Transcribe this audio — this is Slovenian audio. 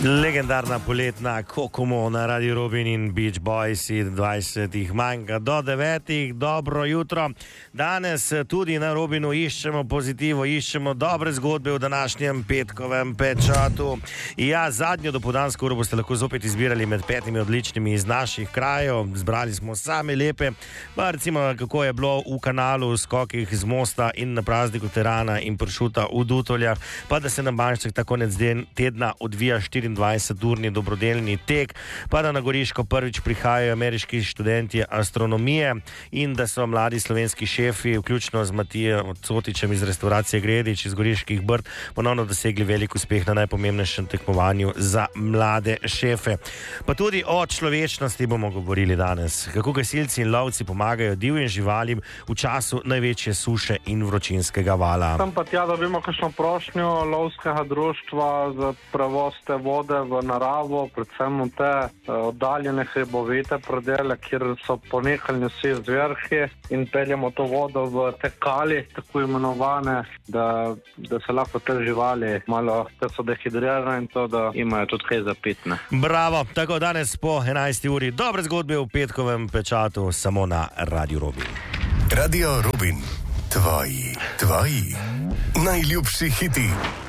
Legendarna poletna Kokomo na Radio Robin in Beach Boys 20 manjka do 9. Dobro jutro. Danes tudi na Robinu iščemo pozitivo, iščemo dobre zgodbe v današnjem petkovem pečatu. Ja, zadnjo dopoldansko uro boste lahko zopet izbirali med 5 odličnimi iz naših krajev. Zbrali smo same lepe, pa recimo kako je bilo v kanalu, skokih z mosta in na prazniku Terana in pršuta v Dutoljah, pa da se na Banjšček ta konec tedna odvija 24-urni dobrodelni tek, pa da na Goriško prvič prihajajo ameriški študenti astronomije in da so mladi slovenski šefi, vključno z Matijem Cotičem iz restauracije Gredič iz Goriških Brd, ponovno dosegli velik uspeh na najpomembnejšem tekmovanju za mlade šefe. Pa tudi o človečnosti bomo govorili danes. Kako gasilci in lovci pomagajo divjim živalim v času največje suše in vročinskega vala. Tam pa tja dobimo kakšno prošnjo lovskega društva za prevoz te vode v naravo, predvsem v te oddaljene hribovite predele, kjer so ponehali vsi zverhi, in peljemo to vodo v te kali, tako imenovane, da se lahko te živali malo, da so dehidrirane in to, da imajo tudi kaj za pitne. Bravo, tako danes po 11. uri dobre zgodbe v petkovem pečatu samo na Radio Robin. Radio Robin, tvoji najljubši hiti.